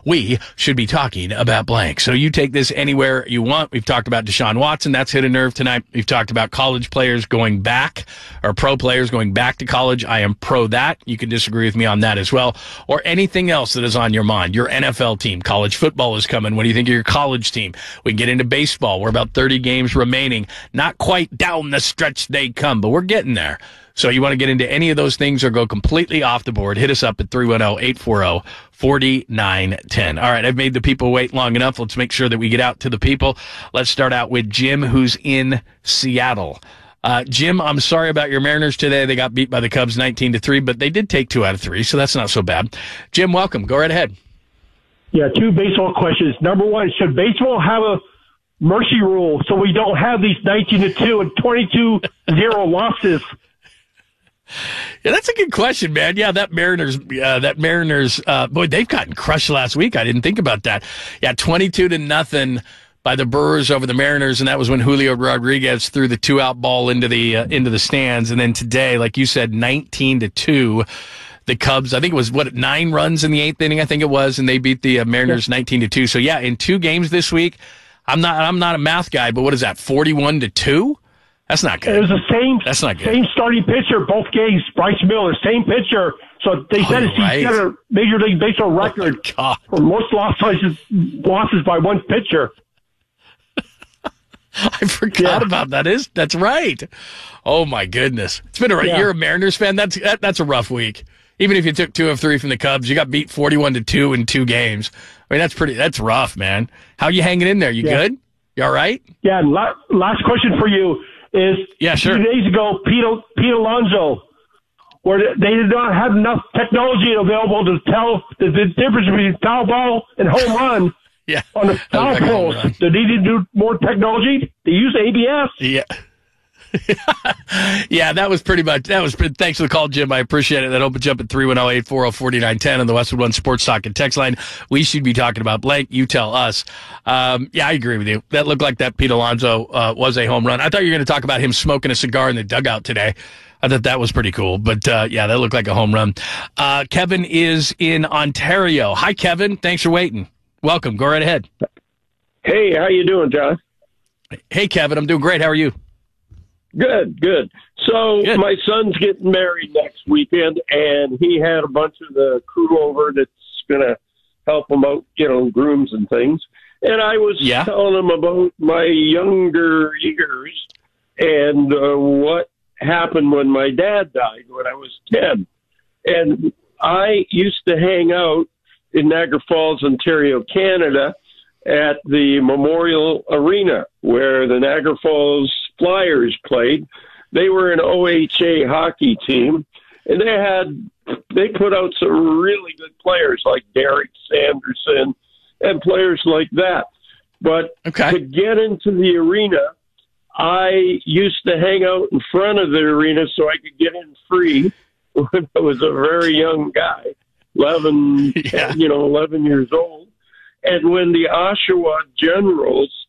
we should be talking about blank. So you take this anywhere you want. We've talked about Deshaun Watson. That's hit a nerve tonight. We've talked about college players going back, or pro players going back to college. I am pro that. You can disagree with me on that as well. Or anything else that is on your mind. Your NFL team. College football is coming. What do you think of your college team? We can get into baseball. We're about 30 games remaining. Not quite down the stretch they come, but we're getting there. So you want to get into any of those things or go completely off the board, hit us up at 310-840-4910. All right, I've made the people wait long enough. Let's make sure that we get out to the people. Let's start out with Jim, who's in Seattle. Jim, I'm sorry about your Mariners today. They got beat by the Cubs 19-3, but they did take 2 out of 3, so that's not so bad. Jim, welcome. Go right ahead. Yeah, 2 baseball questions. Number 1, should baseball have a mercy rule so we don't have these 19-2 and 22-0 losses? Yeah, that's a good question, man. Yeah, that Mariners, boy, they've gotten crushed last week. I didn't think about that. Yeah, 22-0 by the Brewers over the Mariners, and that was when Julio Rodriguez threw the 2-out ball into the stands. And then today, like you said, 19-2. The Cubs, I think it was 9 runs in the 8th inning, I think it was, and they beat the Mariners 19-2. So yeah, in 2 games this week, I'm not a math guy, but what is that? 41-2. That's not good. It was the same. That's not good. Same starting pitcher both games. Bryce Miller, same pitcher. So they said he set a Major League Baseball record for most losses by one pitcher. I forgot about that. That's right. Oh my goodness! It's been You're a Mariners fan. That's a rough week. Even if you took 2 of 3 from the Cubs, you got beat 41-2 in 2 games. I mean, that's rough, man. How you hanging in there? You good? You all right? Yeah. And last question for you is, sure. 2 days ago, Pete Alonso, where they did not have enough technology available to tell the difference between foul ball and home run. Yeah. On the foul post. Did they need to do more technology? They use ABS? Yeah. Yeah, that was pretty much. Thanks for the call, Jim. I appreciate it. That opens up at 310-840-4910 on the Westwood One Sports Talk and text line. We should be talking about blank. You tell us. Yeah, I agree with you. That looked like that Pete Alonso was a home run. I thought you were going to talk about him smoking a cigar in the dugout today. I thought that was pretty cool. But yeah, that looked like a home run. Kevin is in Ontario. Hi, Kevin. Thanks for waiting. Welcome. Go right ahead. Hey, how you doing, John? Hey, Kevin. I'm doing great. How are you? Good. So my son's getting married next weekend, and he had a bunch of the crew over that's going to help him out, grooms and things. And I was telling him about my younger years and what happened when my dad died when I was 10. And I used to hang out in Niagara Falls, Ontario, Canada, at the Memorial Arena where the Niagara Falls Flyers played. They were an OHA hockey team, and they put out some really good players like Derek Sanderson and players like that. But to get into the arena, I used to hang out in front of the arena so I could get in free when I was a very young guy, 11 years old. And when the Oshawa Generals